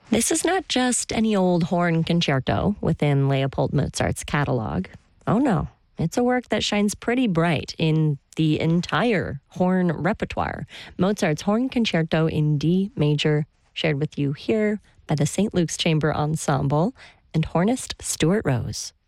This is not just any old horn concerto within Leopold Mozart's catalog. Oh no, it's a work that shines pretty bright in the entire horn repertoire. Mozart's Horn Concerto in D major, shared with you here by the St. Luke's Chamber Ensemble and hornist Stuart Rose.